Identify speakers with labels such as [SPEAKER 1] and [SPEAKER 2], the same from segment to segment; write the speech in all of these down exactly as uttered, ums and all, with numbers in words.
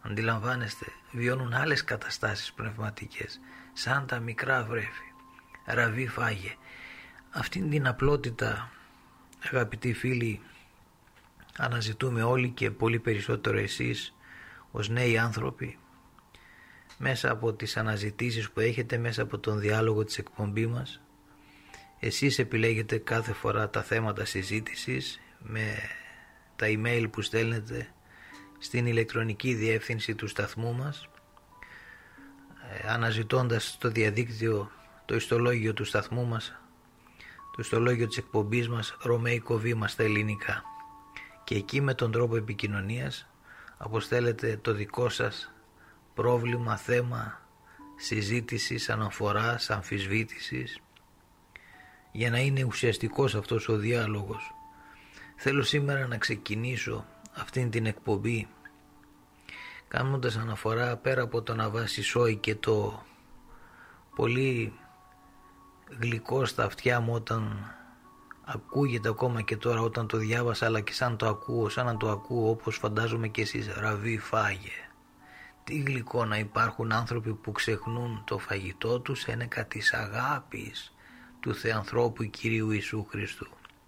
[SPEAKER 1] αντιλαμβάνεστε, βιώνουν άλλες καταστάσεις πνευματικές, σαν τα μικρά βρέφη. Ραβή φάγε. Αυτήν την απλότητα, αγαπητοί φίλοι, αναζητούμε όλοι και πολύ περισσότερο εσείς ως νέοι άνθρωποι, μέσα από τις αναζητήσεις που έχετε, μέσα από τον διάλογο της εκπομπή μας. Εσείς επιλέγετε κάθε φορά τα θέματα συζήτησης με τα email που στέλνετε στην ηλεκτρονική διεύθυνση του σταθμού μας, αναζητώντας στο διαδίκτυο το ιστολόγιο του σταθμού μας, το ιστολόγιο της εκπομπής μας, ρωμαϊκό βήμα στα ελληνικά, και εκεί με τον τρόπο επικοινωνίας αποστέλλετε το δικό σας πρόβλημα, θέμα συζήτησης, αναφοράς, αμφισβήτησης, για να είναι ουσιαστικός αυτός ο διάλογος. Θέλω σήμερα να ξεκινήσω αυτήν την εκπομπή κάνοντας αναφορά, πέρα από τον Αβάση Σόι και το πολύ γλυκό στα αυτιά μου όταν ακούγεται ακόμα και τώρα όταν το διάβασα, αλλά και σαν το ακούω, σαν να το ακούω όπως φαντάζομαι και εσείς, ραβή φάγε. Τι γλυκό να υπάρχουν άνθρωποι που ξεχνούν το φαγητό τους ένεκα της αγάπης του Θεανθρώπου Κυρίου Ιησού Χριστού.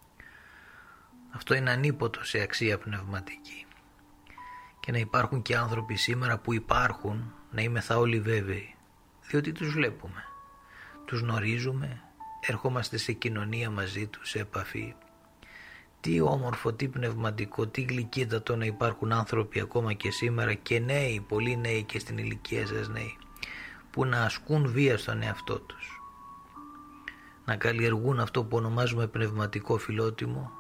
[SPEAKER 1] Αυτό είναι ανίποτο σε αξία πνευματική. Και να υπάρχουν και άνθρωποι σήμερα που υπάρχουν, να είμεθα όλοι βέβαιοι, διότι τους βλέπουμε, τους γνωρίζουμε, ερχόμαστε σε κοινωνία μαζί τους, σε επαφή. Τι όμορφο, τι πνευματικό, τι γλυκύτατο να υπάρχουν άνθρωποι ακόμα και σήμερα, και νέοι, πολλοί νέοι και στην ηλικία σας νέοι, που να ασκούν βία στον εαυτό τους, να καλλιεργούν αυτό που ονομάζουμε πνευματικό φιλότιμο,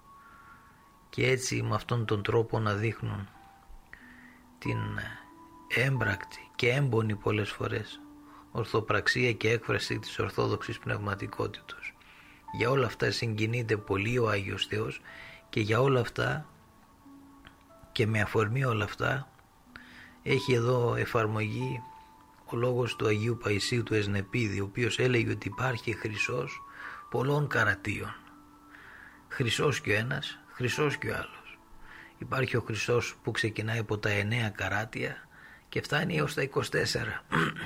[SPEAKER 1] και έτσι με αυτόν τον τρόπο να δείχνουν την έμπρακτη και έμπονη πολλές φορές ορθοπραξία και έκφραση της ορθόδοξης πνευματικότητος. Για όλα αυτά συγκινείται πολύ ο Άγιος Θεός, και για όλα αυτά και με αφορμή όλα αυτά έχει εδώ εφαρμογή ο λόγος του Αγίου Παϊσίου του Εσνεπίδη, ο οποίος έλεγε ότι υπάρχει χρυσός πολλών καρατίων. Χρυσός και ο ένας, χρυσός και ο άλλος. Υπάρχει ο χρυσός που ξεκινάει από τα εννέα καράτια και φτάνει έως τα είκοσι τέσσερα.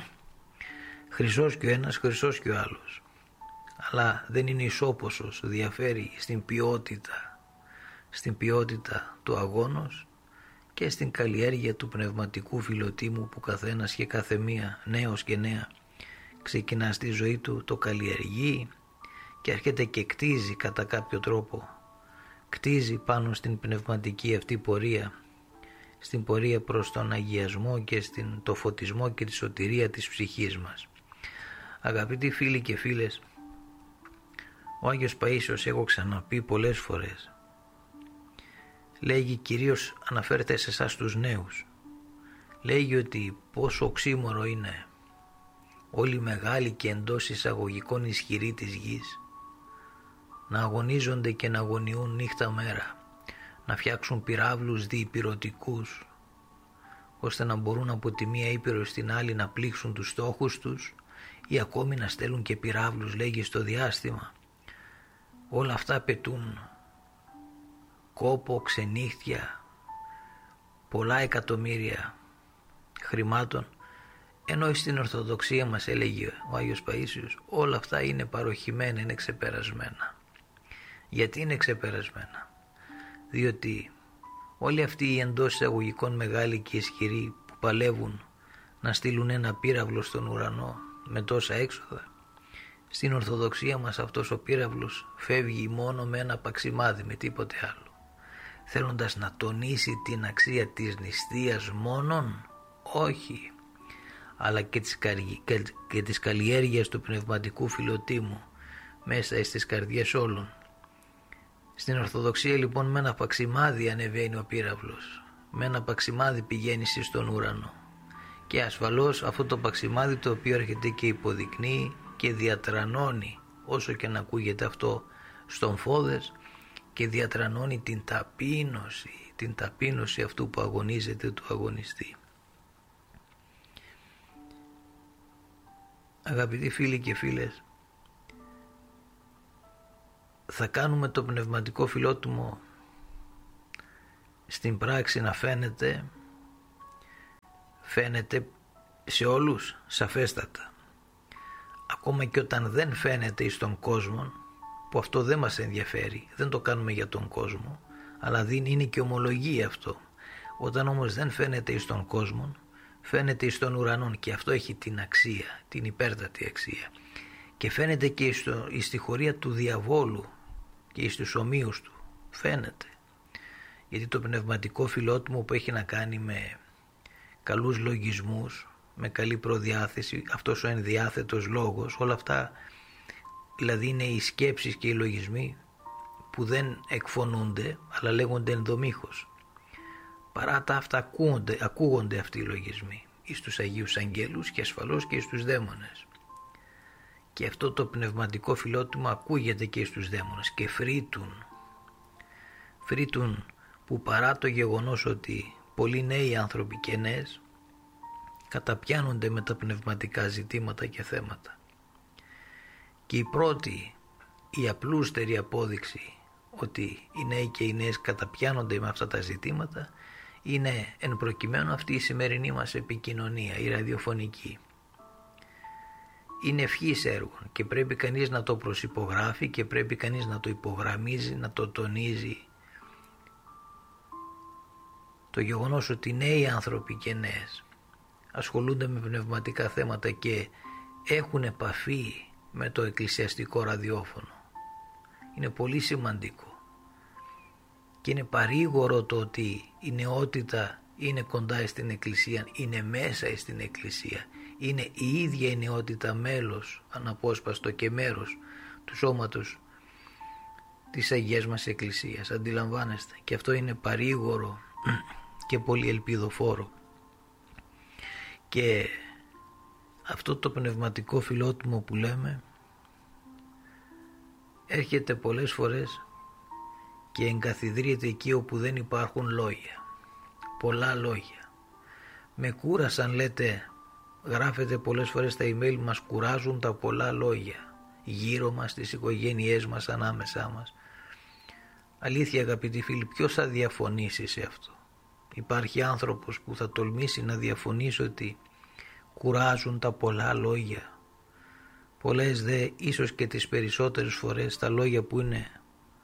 [SPEAKER 1] Χρυσός και ο ένας, χρυσός και ο άλλος. Αλλά δεν είναι ισόποσος, διαφέρει στην ποιότητα, στην ποιότητα του αγώνος και στην καλλιέργεια του πνευματικού φιλοτίμου που καθένας και κάθε μία, νέος και νέα, ξεκινά στη ζωή του, το καλλιεργεί και έρχεται και κτίζει κατά κάποιο τρόπο, κτίζει πάνω στην πνευματική αυτή πορεία, στην πορεία προς τον αγιασμό και στην, το φωτισμό και τη σωτηρία της ψυχής μας. Αγαπητοί φίλοι και φίλες, ο Άγιος Παΐσιος, έχω ξαναπεί πολλές φορές, λέγει, κυρίως αναφέρεται σε εσάς τους νέους, λέγει ότι πόσο οξύμορο είναι όλοι οι μεγάλοι και εντός εισαγωγικών ισχυροί της γης να αγωνίζονται και να αγωνιούν νύχτα μέρα, να φτιάξουν πυράβλους διυπηρωτικούς, ώστε να μπορούν από τη μία ήπειρο στην άλλη να πλήξουν τους στόχους τους, ή ακόμη να στέλνουν και πυράβλους, λέγει, στο διάστημα. Όλα αυτά απαιτούν κόπο, ξενύχτια, πολλά εκατομμύρια χρημάτων, ενώ στην Ορθοδοξία μας, έλεγε ο Άγιος Παΐσιος, όλα αυτά είναι παροχημένα, είναι ξεπερασμένα. Γιατί είναι ξεπερασμένα? Διότι όλοι αυτοί οι εντός εισαγωγικών μεγάλοι και ισχυροί που παλεύουν να στείλουν ένα πύραυλο στον ουρανό με τόσα έξοδα, στην Ορθοδοξία μας αυτός ο πύραυλος φεύγει μόνο με ένα παξιμάδι, με τίποτε άλλο, θέλοντας να τονίσει την αξία της νηστείας μόνον, όχι, αλλά και της, καρι... και της καλλιέργειας του πνευματικού φιλοτίμου μέσα στις καρδιές όλων. Στην Ορθοδοξία λοιπόν με ένα παξιμάδι ανεβαίνει ο πύραυλος, με ένα παξιμάδι πηγαίνει στον ουρανό, και ασφαλώς αυτό το παξιμάδι, το οποίο έρχεται και υποδεικνύει και διατρανώνει, όσο και να ακούγεται αυτό στον φόδες, και διατρανώνει την ταπείνωση, την ταπείνωση αυτού που αγωνίζεται, του αγωνιστή. Αγαπητοί φίλοι και φίλες, θα κάνουμε το πνευματικό φιλότιμο στην πράξη να φαίνεται φαίνεται σε όλους σαφέστατα. Ακόμα και όταν δεν φαίνεται στον κόσμο, που αυτό δεν μας ενδιαφέρει, δεν το κάνουμε για τον κόσμο, αλλά είναι και ομολογία αυτό. Όταν όμως δεν φαίνεται στον κόσμο, φαίνεται στον ουρανό, και αυτό έχει την αξία, την υπέρτατη αξία. Και φαίνεται και στο, στη χωρία του διαβόλου και στους ομοίους του. Φαίνεται. Γιατί το πνευματικό φιλότιμο που έχει να κάνει με καλούς λογισμούς, με καλή προδιάθεση, αυτός ο ενδιάθετος λόγος, όλα αυτά δηλαδή είναι οι σκέψεις και οι λογισμοί που δεν εκφωνούνται αλλά λέγονται ενδομήχως. Παρά τα αυτά ακούγονται, ακούγονται αυτοί οι λογισμοί εις τους Αγίους Αγγέλους και ασφαλώς και στους δαίμονες. Και αυτό το πνευματικό φιλότιμο ακούγεται και στους δαίμονες και φρύτουν. Φρύτουν που παρά το γεγονός ότι πολλοί νέοι άνθρωποι και νέες καταπιάνονται με τα πνευματικά ζητήματα και θέματα. Και η πρώτη, η απλούστερη απόδειξη ότι οι νέοι και οι νέες καταπιάνονται με αυτά τα ζητήματα είναι εν προκειμένου αυτή η σημερινή μας επικοινωνία, η ραδιοφωνική. Είναι ευχής έργων και πρέπει κανείς να το προσυπογράφει και πρέπει κανείς να το υπογραμμίζει, να το τονίζει. Το γεγονός ότι νέοι άνθρωποι και νέες ασχολούνται με πνευματικά θέματα και έχουν επαφή με το εκκλησιαστικό ραδιόφωνο είναι πολύ σημαντικό. Και είναι παρήγορο το ότι η νεότητα είναι κοντά στην εκκλησία, είναι μέσα στην εκκλησία, είναι η ίδια η νεότητα μέλος αναπόσπαστο και μέρος του σώματος της Αγίας μας Εκκλησίας, αντιλαμβάνεστε, και αυτό είναι παρήγορο και πολύ ελπιδοφόρο. Και αυτό το πνευματικό φιλότιμο που λέμε έρχεται πολλές φορές και εγκαθιδρύεται εκεί όπου δεν υπάρχουν λόγια, πολλά λόγια. Με κούρασαν, λέτε, γράφετε πολλές φορές στα email, μας κουράζουν τα πολλά λόγια γύρω μας, στις οικογένειές μας, ανάμεσά μας. Αλήθεια αγαπητοί φίλοι, ποιος θα διαφωνήσει σε αυτό? Υπάρχει άνθρωπος που θα τολμήσει να διαφωνήσει ότι κουράζουν τα πολλά λόγια? Πολλές δε, ίσως και τις περισσότερες φορές, τα λόγια που είναι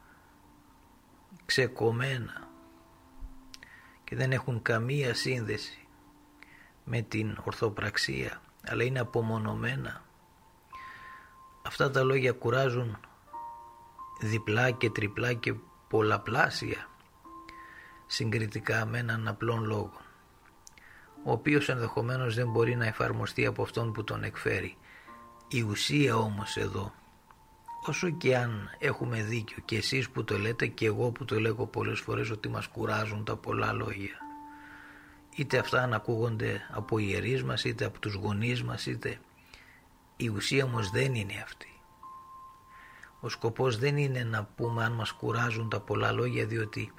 [SPEAKER 1] ξεκομμένα και δεν έχουν καμία σύνδεση με την ορθοπραξία, αλλά είναι απομονωμένα. Αυτά τα λόγια κουράζουν διπλά και τριπλά και πολλαπλάσια συγκριτικά με έναν απλόν λόγο, ο οποίος ενδεχομένως δεν μπορεί να εφαρμοστεί από αυτόν που τον εκφέρει. Η ουσία όμως εδώ, όσο και αν έχουμε δίκιο και εσείς που το λέτε και εγώ που το λέγω πολλές φορές ότι μας κουράζουν τα πολλά λόγια, είτε αυτά να ακούγονται από ιερείς μας είτε από τους γονείς μας, είτε η ουσία όμως δεν είναι αυτή. Ο σκοπός δεν είναι να πούμε αν μας κουράζουν τα πολλά λόγια, διότι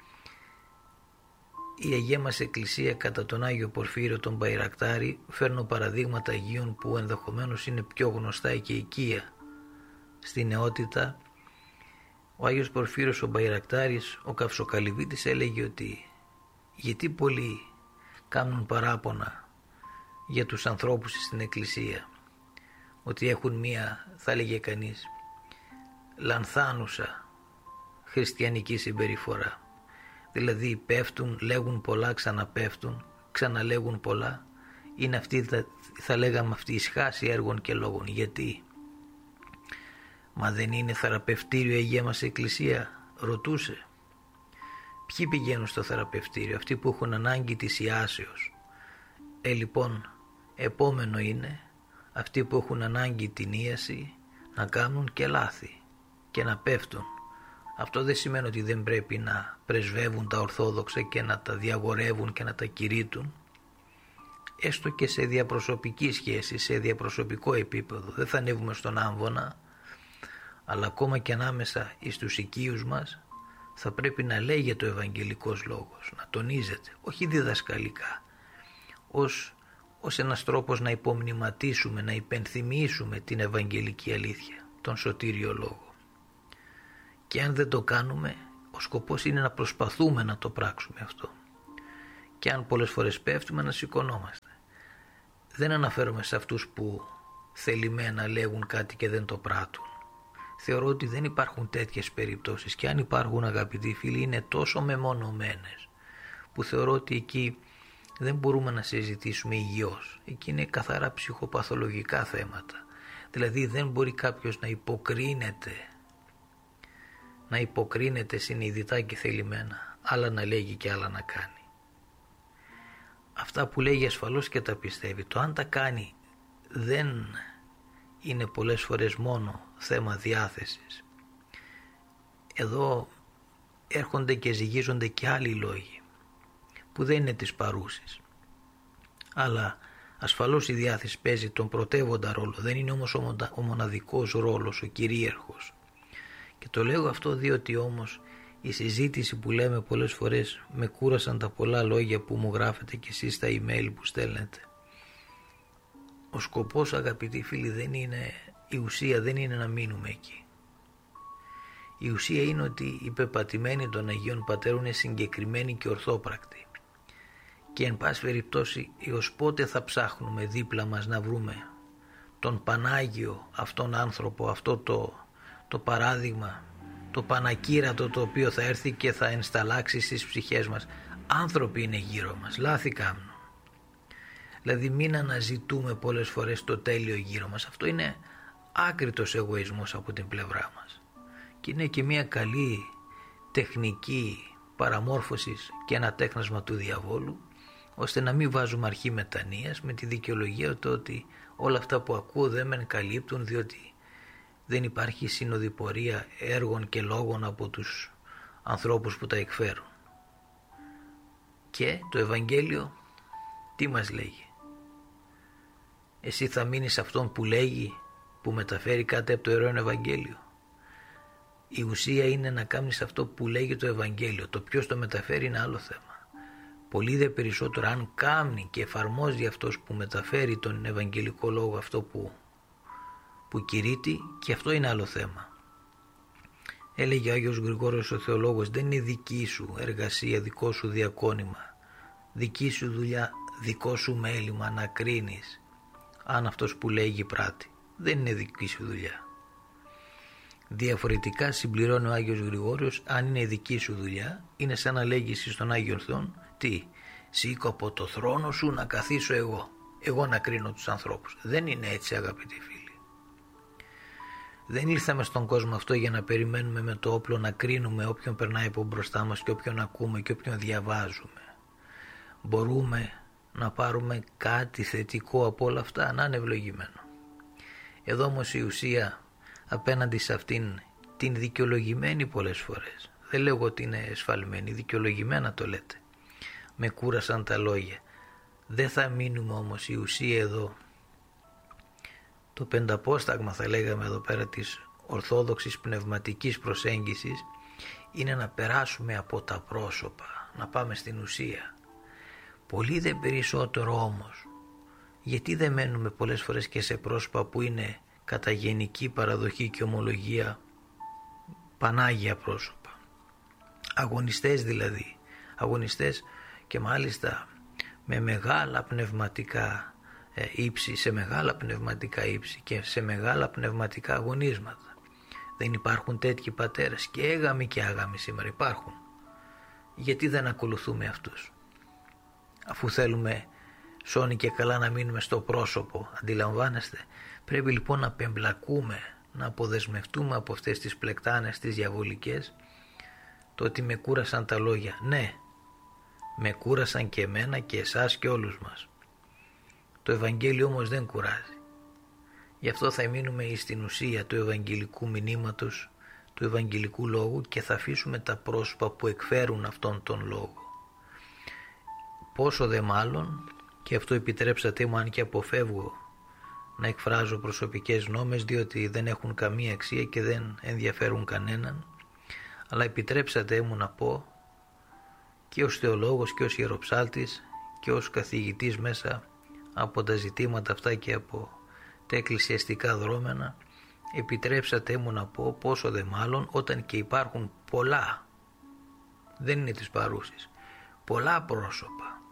[SPEAKER 1] η Αγία μας Εκκλησία κατά τον Άγιο Πορφύριο τον Μπαϊρακτάρη, φέρνω παραδείγματα Αγίων που ενδεχομένως είναι πιο γνωστά και οικία στη νεότητα. Ο Άγιος Πορφύριος ο Μπαϊρακτάρης, ο Καυσοκαλυβίτης, έλεγε ότι γιατί πολλοί κάνουν παράπονα για τους ανθρώπους στην Εκκλησία, ότι έχουν μία, θα έλεγε κανείς, λανθάνουσα χριστιανική συμπεριφορά. Δηλαδή πέφτουν, λέγουν πολλά, ξαναπέφτουν, ξαναλέγουν πολλά. Είναι αυτή, θα, θα λέγαμε αυτή η σχάση έργων και λόγων. Γιατί? Μα δεν είναι θεραπευτήριο η Αγία μας Εκκλησία? Ρωτούσε. Ποιοι πηγαίνουν στο θεραπευτήριο? Αυτοί που έχουν ανάγκη της ιάσεως. Ε λοιπόν επόμενο είναι αυτοί που έχουν ανάγκη την ίαση να κάνουν και λάθη και να πέφτουν. Αυτό δεν σημαίνει ότι δεν πρέπει να πρεσβεύουν τα ορθόδοξα και να τα διαγορεύουν και να τα κηρύττουν, έστω και σε διαπροσωπική σχέση, σε διαπροσωπικό επίπεδο. Δεν θα ανέβουμε στον άμβονα, αλλά ακόμα και ανάμεσα στους οικείους μας θα πρέπει να λέγεται ο Ευαγγελικός λόγος, να τονίζεται, όχι διδασκαλικά, ως, ως ένας τρόπος να υπομνηματίσουμε, να υπενθυμίσουμε την Ευαγγελική αλήθεια, τον σωτήριο λόγο. Και αν δεν το κάνουμε, ο σκοπός είναι να προσπαθούμε να το πράξουμε αυτό. Και αν πολλές φορές πέφτουμε, να σηκωνόμαστε. Δεν αναφέρομαι σε αυτούς που θελημένα λέγουν κάτι και δεν το πράττουν. Θεωρώ ότι δεν υπάρχουν τέτοιες περιπτώσεις, και αν υπάρχουν, αγαπητοί φίλοι, είναι τόσο μεμονωμένες που θεωρώ ότι εκεί δεν μπορούμε να συζητήσουμε υγιώς. Εκεί είναι καθαρά ψυχοπαθολογικά θέματα. Δηλαδή δεν μπορεί κάποιος να υποκρίνεται να υποκρίνεται συνειδητά και θελημένα, άλλα να λέγει και άλλα να κάνει. Αυτά που λέγει ασφαλώς και τα πιστεύει. Το αν τα κάνει δεν είναι πολλές φορές μόνο θέμα διάθεσης. Εδώ έρχονται και ζυγίζονται και άλλοι λόγοι που δεν είναι της παρούσης. Αλλά ασφαλώς η διάθεση παίζει τον πρωτεύοντα ρόλο, δεν είναι όμως ο μοναδικός ρόλος, ο κυρίαρχος. Και το λέω αυτό διότι όμως η συζήτηση που λέμε πολλές φορές, με κούρασαν τα πολλά λόγια που μου γράφετε κι εσείς στα email που στέλνετε. Ο σκοπός, αγαπητοί φίλοι, δεν είναι, η ουσία δεν είναι να μείνουμε εκεί. Η ουσία είναι ότι οι πεπατημένοι των Αγίων Πατέρων είναι συγκεκριμένοι και ορθόπρακτοι. Και εν πάση περιπτώσει, έως πότε θα ψάχνουμε δίπλα μας να βρούμε τον Πανάγιο αυτόν άνθρωπο, αυτό το, το παράδειγμα, το πανακύρατο το οποίο θα έρθει και θα ενσταλλάξει στις ψυχές μας. Άνθρωποι είναι γύρω μας, λάθη κάνουν. Δηλαδή μην αναζητούμε πολλές φορές το τέλειο γύρω μας. Αυτό είναι άκρητος εγωισμός από την πλευρά μας. Και είναι και μια καλή τεχνική παραμόρφωσης και ένα τέχνασμα του διαβόλου, ώστε να μην βάζουμε αρχή μετανοίας με τη δικαιολογία το ότι όλα αυτά που ακούω δεν με καλύπτουν, διότι δεν υπάρχει συνοδοιπορία έργων και λόγων από τους ανθρώπους που τα εκφέρουν. Και το Ευαγγέλιο τι μας λέγει? Εσύ θα μείνεις αυτόν που λέγει, που μεταφέρει κάτι από το Ιερό Ευαγγέλιο? Η ουσία είναι να κάνεις αυτό που λέγει το Ευαγγέλιο. Το ποιος το μεταφέρει είναι άλλο θέμα. Πολύ δε περισσότερο αν κάνει και εφαρμόζει αυτός που μεταφέρει τον Ευαγγελικό λόγο αυτό που, που κηρύττει, και αυτό είναι άλλο θέμα. Έλεγε ο Άγιος Γρηγόριος ο Θεολόγος, δεν είναι δική σου εργασία, δικό σου διακόνημα, δική σου δουλειά, δικό σου μέλημα να κρίνεις αν αυτός που λέγει πράττει. Δεν είναι δική σου δουλειά. Διαφορετικά συμπληρώνει ο Άγιος Γρηγόριος, αν είναι δική σου δουλειά, είναι σαν να λέγεις στον Άγιο Θεόν, τι, σήκω από το θρόνο σου να καθίσω εγώ, εγώ να κρίνω τους ανθρώπους. Δεν είναι έτσι, αγαπητοί φίλοι. Δεν ήρθαμε στον κόσμο αυτό για να περιμένουμε με το όπλο να κρίνουμε όποιον περνάει από μπροστά μας και όποιον ακούμε και όποιον διαβάζουμε. Μπορούμε να πάρουμε κάτι θετικό από όλα αυτά, να είναι ευλογημένο. Εδώ όμως η ουσία απέναντι σε αυτήν την δικαιολογημένη πολλές φορές, δεν λέω ότι είναι εσφαλμένη, δικαιολογημένα το λέτε, με κούρασαν τα λόγια. Δεν θα μείνουμε όμως, η ουσία εδώ, το πενταπόσταγμα θα λέγαμε εδώ πέρα της ορθόδοξης πνευματικής προσέγγισης, είναι να περάσουμε από τα πρόσωπα, να πάμε στην ουσία. Πολύ δε περισσότερο όμως, γιατί δεν μένουμε πολλές φορές και σε πρόσωπα που είναι κατά γενική παραδοχή και ομολογία πανάγια πρόσωπα, αγωνιστές δηλαδή, αγωνιστές και μάλιστα με μεγάλα πνευματικά ε, ύψη, σε μεγάλα πνευματικά ύψη και σε μεγάλα πνευματικά αγωνίσματα. Δεν υπάρχουν τέτοιοι πατέρες? Και έγαμοι και άγαμοι σήμερα υπάρχουν. Γιατί δεν ακολουθούμε αυτούς, αφού θέλουμε σώνει και καλά να μείνουμε στο πρόσωπο? Αντιλαμβάνεστε? Πρέπει λοιπόν να πεμπλακούμε, να αποδεσμευτούμε από αυτές τις πλεκτάνες τις διαβολικές. Το ότι με κούρασαν τα λόγια, ναι, με κούρασαν και εμένα και εσάς και όλους μας. Το Ευαγγέλιο όμως δεν κουράζει. Γι' αυτό θα μείνουμε στην ουσία του Ευαγγελικού μηνύματος, του Ευαγγελικού λόγου, και θα αφήσουμε τα πρόσωπα που εκφέρουν αυτόν τον λόγο. Πόσο δε μάλλον, και αυτό επιτρέψατε μου, αν και αποφεύγω να εκφράζω προσωπικές γνώμες διότι δεν έχουν καμία αξία και δεν ενδιαφέρουν κανέναν, αλλά επιτρέψατε μου να πω και ως θεολόγος και ως ιεροψάλτης και ως καθηγητής μέσα από τα ζητήματα αυτά και από τα εκκλησιαστικά δρόμενα, επιτρέψατε μου να πω πόσο δε μάλλον όταν και υπάρχουν πολλά, δεν είναι της παρούσης, πολλά πρόσωπα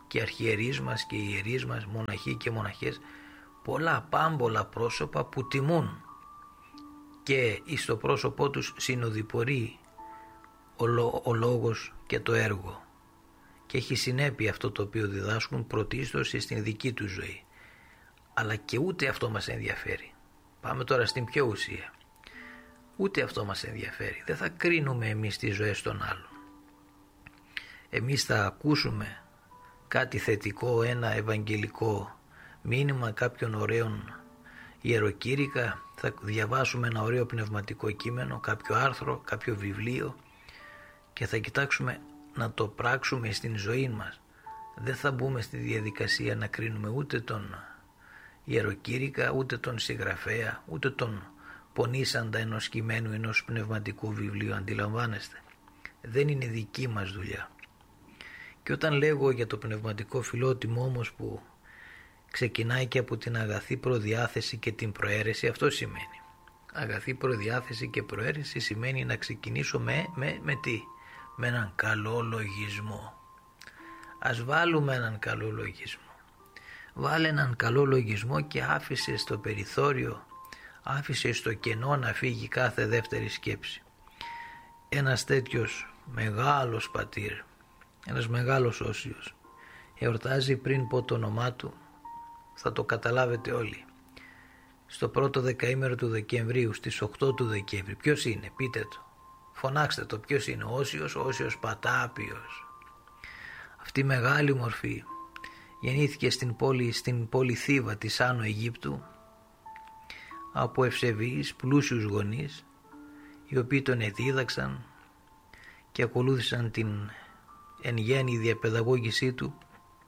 [SPEAKER 1] και αρχιερείς μας και οι ιερείς μας, μοναχοί και μοναχές, πολλά πάμπολα πρόσωπα που τιμούν και εις το πρόσωπό τους συνοδοιπορεί ο, λό, ο λόγος και το έργο και έχει συνέπεια αυτό το οποίο διδάσκουν πρωτίστως στην δική του ζωή. Αλλά και ούτε αυτό μας ενδιαφέρει. Πάμε τώρα στην πιο ουσία. Ούτε αυτό μας ενδιαφέρει. Δεν θα κρίνουμε εμείς τις ζωές των άλλων. Εμείς θα ακούσουμε κάτι θετικό, ένα ευαγγελικό μήνυμα, κάποιον ωραίον ιεροκήρυκα, θα διαβάσουμε ένα ωραίο πνευματικό κείμενο, κάποιο άρθρο, κάποιο βιβλίο και θα κοιτάξουμε να το πράξουμε στην ζωή μας. Δεν θα μπούμε στη διαδικασία να κρίνουμε ούτε τον ιεροκήρυκα, ούτε τον συγγραφέα, ούτε τον πονήσαντα ενός κειμένου, ενός πνευματικού βιβλίου. Αντιλαμβάνεστε, δεν είναι δική μας δουλειά. Και όταν λέγω για το πνευματικό φιλότιμο όμως που ξεκινάει και από την αγαθή προδιάθεση και την προαίρεση, αυτό σημαίνει. Αγαθή προδιάθεση και προαίρεση σημαίνει να ξεκινήσω με, με, με τι? Με έναν καλό λογισμό. Ας βάλουμε έναν καλό λογισμό. Βάλε έναν καλό λογισμό και άφησε στο περιθώριο, άφησε στο κενό να φύγει κάθε δεύτερη σκέψη. Ένας τέτοιος μεγάλος πατήρ, ένας μεγάλος όσιος, εορτάζει, πριν πω το όνομά του, θα το καταλάβετε όλοι, στο πρώτο δεκαήμερο του Δεκεμβρίου, στις οκτώ του Δεκέμβρη. Ποιος είναι? Πείτε το, φωνάξτε το, ποιος είναι? Ο Όσιος, ο Όσιος Πατάπιος. Αυτή η μεγάλη μορφή γεννήθηκε στην πόλη, στην πόλη Θήβα της Άνω Αιγύπτου από ευσεβείς πλούσιους γονείς, οι οποίοι τον εδίδαξαν και ακολούθησαν την εν γέννη διαπαιδαγώγησή του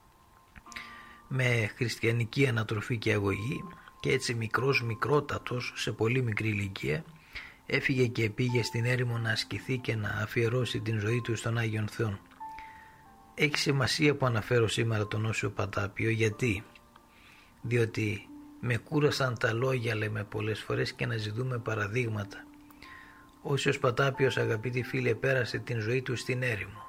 [SPEAKER 1] με χριστιανική ανατροφή και αγωγή, και έτσι μικρός μικρότατος, σε πολύ μικρή ηλικία, έφυγε και πήγε στην έρημο να ασκηθεί και να αφιερώσει την ζωή του στον Άγιον Θεόν. Έχει σημασία που αναφέρω σήμερα τον Όσιο Πατάπιο, γιατί διότι με κούρασαν τα λόγια, λέμε πολλές φορές, και να ζητούμε παραδείγματα. Ο Όσιος Πατάπιος, αγαπητοί φίλοι, πέρασε την ζωή του στην έρημο.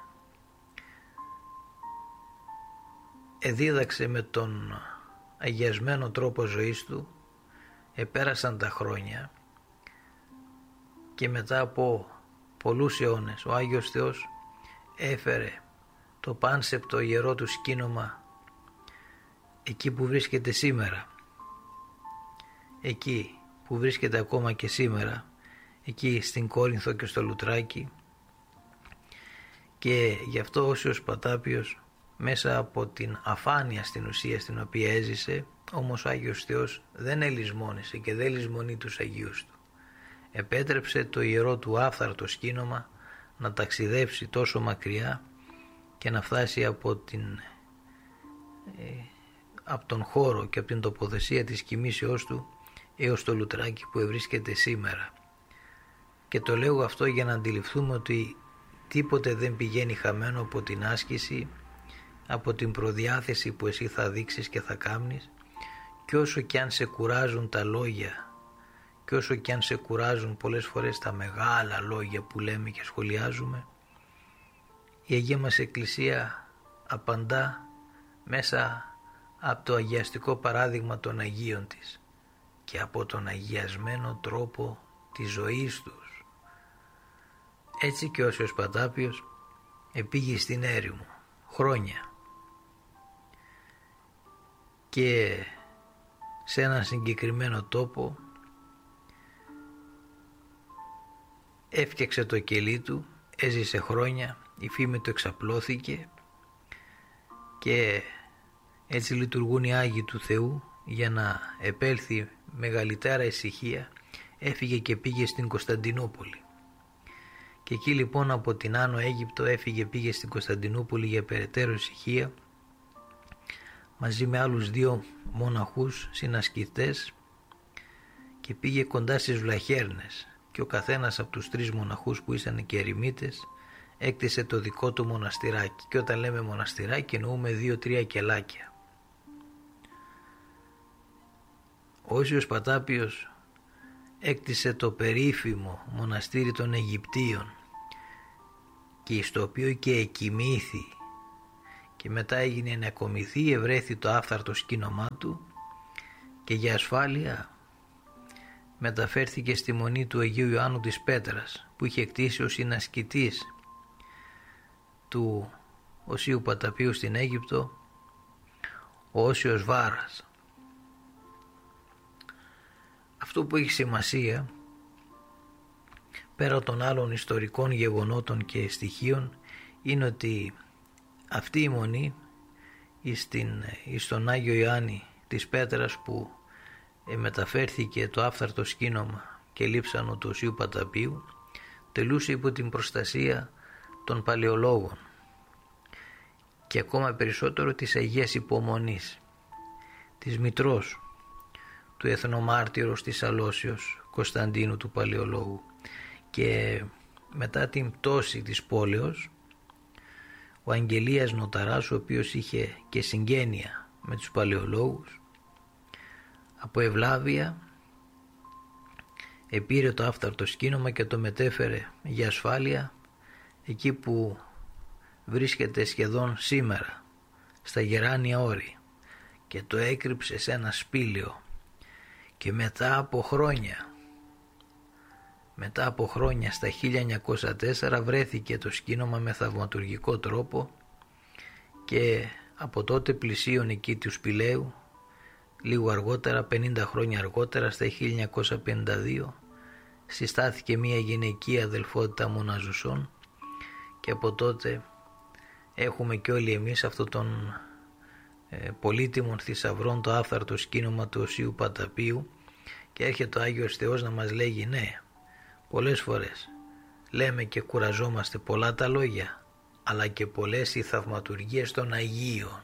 [SPEAKER 1] Εδίδαξε με τον αγιασμένο τρόπο ζωής του, επέρασαν τα χρόνια και μετά από πολλούς αιώνες ο Άγιος Θεός έφερε το πάνσεπτο ιερό του σκήνομα εκεί που βρίσκεται σήμερα, εκεί που βρίσκεται ακόμα και σήμερα, εκεί στην Κόρινθο και στο Λουτράκι, και γι' αυτό ο Όσιος Πατάπιος, μέσα από την αφάνεια στην ουσία στην οποία έζησε, όμως ο Άγιος Θεός δεν ελισμόνησε και δεν λησμονεί τους Αγίους του. Επέτρεψε το ιερό του άφθαρτο σκήνομα να ταξιδέψει τόσο μακριά και να φτάσει από, την, ε, από τον χώρο και από την τοποθεσία της κοιμήσεώς του έως το Λουτράκι που βρίσκεται σήμερα. Και το λέω αυτό για να αντιληφθούμε ότι τίποτε δεν πηγαίνει χαμένο από την άσκηση, από την προδιάθεση που εσύ θα δείξεις και θα κάνεις, και όσο και αν σε κουράζουν τα λόγια και όσο και αν σε κουράζουν πολλές φορές τα μεγάλα λόγια που λέμε και σχολιάζουμε, η Αγία μας Εκκλησία απαντά μέσα από το αγιαστικό παράδειγμα των Αγίων της και από τον αγιασμένο τρόπο της ζωής τους. Έτσι και ο Όσιος Πατάπιος επήγε στην έρημο χρόνια και σε έναν συγκεκριμένο τόπο έφτιαξε το κελί του, έζησε χρόνια, η φήμη του εξαπλώθηκε και έτσι λειτουργούν οι Άγιοι του Θεού. Για να επέλθει μεγαλύτερα ησυχία έφυγε και πήγε στην Κωνσταντινούπολη, και εκεί λοιπόν από την Άνω Αίγυπτο έφυγε, πήγε στην Κωνσταντινούπολη για περαιτέρω ησυχία μαζί με άλλους δύο μοναχούς συνασκητές, και πήγε κοντά στις Βλαχέρνες, και ο καθένας από τους τρεις μοναχούς που ήσαν και ερημίτες έκτισε το δικό του μοναστηράκι. Και όταν λέμε μοναστηράκι εννοούμε δύο-τρία κελάκια. Ο Όσιος Πατάπιος έκτισε το περίφημο μοναστήρι των Αιγυπτίων, και στο οποίο και εκοιμήθη και μετά έγινε να κομιθεί, ευρέθη το άφθαρτο σκήνομά του και για ασφάλεια μεταφέρθηκε στη μονή του Αγίου Ιωάννου της Πέτρας που είχε κτίσει ο συνασκητής του Οσίου Παταπίου στην Αίγυπτο, ο Όσιος Βάρας. Αυτό που έχει σημασία πέρα των άλλων ιστορικών γεγονότων και στοιχείων είναι ότι αυτή η μονή στον Άγιο Ιωάννη της Πέτρας που μεταφέρθηκε το άφθαρτο σκήνομα και λείψανο του Οσίου Παταπίου τελούσε υπό την προστασία των παλαιολόγων και ακόμα περισσότερο της Αγίας Υπομονής, της μητρός του εθνομάρτυρος της Αλώσεως Κωνσταντίνου του Παλαιολόγου. Και μετά την πτώση της πόλεως, ο Αγγελίας Νοταράς, ο οποίος είχε και συγγένεια με τους παλαιολόγους, από ευλάβεια επήρε το άφθαρτο σκήνομα και το μετέφερε για ασφάλεια εκεί που βρίσκεται σχεδόν σήμερα, στα Γεράνια Όρη, και το έκρυψε σε ένα σπήλαιο. Και μετά από χρόνια μετά από χρόνια στα χίλια εννιακόσια τέσσερα βρέθηκε το σκήνομα με θαυματουργικό τρόπο και από τότε πλησίων εκεί του σπηλαίου, λίγο αργότερα, πενήντα χρόνια αργότερα, στα χίλια εννιακόσια πενήντα δύο συστάθηκε μια γυναικεία αδελφότητα μοναζουσών και από τότε έχουμε και όλοι εμείς αυτόν τον ε, πολύτιμων θησαυρών, το άφθαρτο σκήνομα του Οσίου Παταπίου, και έρχεται ο Άγιος Θεός να μας λέγει ναι, πολλές φορές λέμε και κουραζόμαστε πολλά τα λόγια, αλλά και πολλές οι θαυματουργίες των Αγίων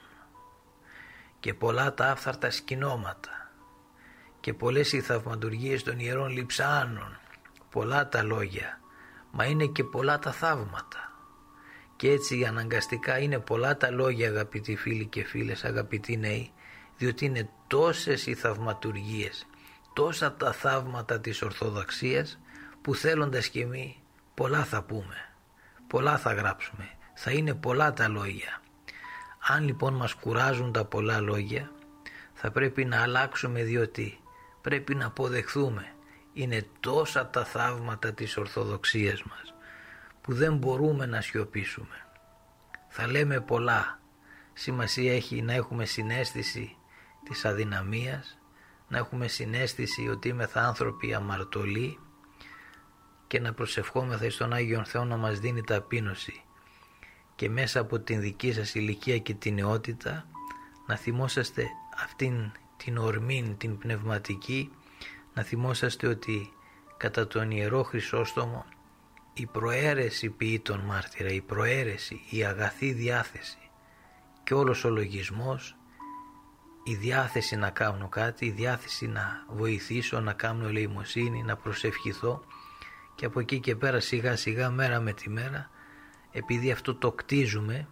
[SPEAKER 1] και πολλά τα άφθαρτα σκηνώματα και πολλές οι θαυματουργίες των Ιερών Λειψάνων, πολλά τα λόγια, μα είναι και πολλά τα θαύματα. Και έτσι αναγκαστικά είναι πολλά τα λόγια, αγαπητοί φίλοι και φίλες, αγαπητοί νέοι, διότι είναι τόσες οι θαυματουργίες, τόσα τα θαύματα της Ορθοδοξίας, που θέλοντας και εμείς πολλά θα πούμε, πολλά θα γράψουμε, θα είναι πολλά τα λόγια. Αν λοιπόν μας κουράζουν τα πολλά λόγια, θα πρέπει να αλλάξουμε, διότι πρέπει να αποδεχθούμε, είναι τόσα τα θαύματα της Ορθοδοξίας μας που δεν μπορούμε να σιωπήσουμε. Θα λέμε πολλά, σημασία έχει να έχουμε συναίσθηση της αδυναμίας, να έχουμε συναίσθηση ότι είμεθα άνθρωποι αμαρτωλοί και να προσευχόμεθα στον Άγιον Θεό να μας δίνει ταπείνωση και μέσα από την δική σας ηλικία και την νεότητα να θυμόσαστε αυτήν την ορμήν, την πνευματική, να θυμόσαστε ότι κατά τον Ιερό Χρυσόστομο η προαίρεση ποιήτων μάρτυρα, η προαίρεση, η αγαθή διάθεση και όλος ο λογισμός, η διάθεση να κάνω κάτι, η διάθεση να βοηθήσω, να κάνω ελεημοσύνη, να προσευχηθώ, και από εκεί και πέρα σιγά σιγά, μέρα με τη μέρα, επειδή αυτό το κτίζουμε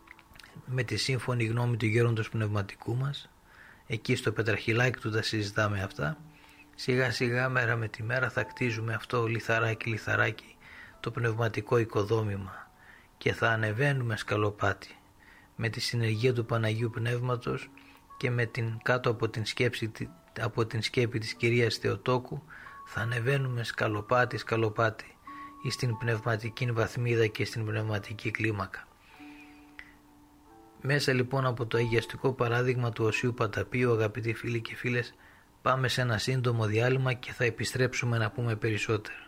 [SPEAKER 1] με τη σύμφωνη γνώμη του γέροντος πνευματικού μας, εκεί στο πετραχυλάκι του τα συζητάμε αυτά, σιγά σιγά μέρα με τη μέρα θα κτίζουμε αυτό λιθαράκι λιθαράκι το πνευματικό οικοδόμημα και θα ανεβαίνουμε σκαλοπάτι με τη συνεργία του Παναγίου Πνεύματος και με την, κάτω από την, σκέψη, από την σκέπη της Κυρίας Θεοτόκου θα ανεβαίνουμε σκαλοπάτι σκαλοπάτι ή στην πνευματική βαθμίδα και στην πνευματική κλίμακα. Μέσα λοιπόν από το αγιαστικό παράδειγμα του Οσίου Παταπίου, αγαπητοί φίλοι και φίλες, πάμε σε ένα σύντομο διάλειμμα και θα επιστρέψουμε να πούμε περισσότερα.